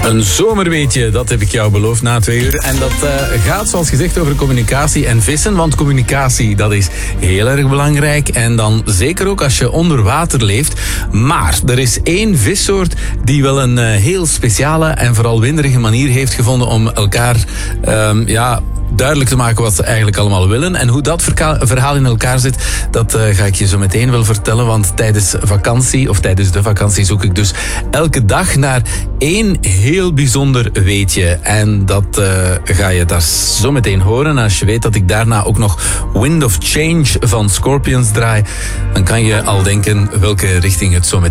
Een zomerweetje, dat heb ik jou beloofd na 2 uur. En dat gaat zoals gezegd over communicatie en vissen. Want communicatie, dat is heel erg belangrijk. En dan zeker ook als je onder water leeft. Maar er is 1 vissoort die wel een heel speciale en vooral winderige manier heeft gevonden om elkaar duidelijk te maken wat ze eigenlijk allemaal willen. En hoe dat verhaal in elkaar zit, dat ga ik je zo meteen wel vertellen. Want tijdens de vakantie zoek ik dus elke dag naar 1 heel bijzonder weetje. En dat ga je daar zo meteen horen. En als je weet dat ik daarna ook nog Wind of Change van Scorpions draai, dan kan je al denken welke richting het zo meteen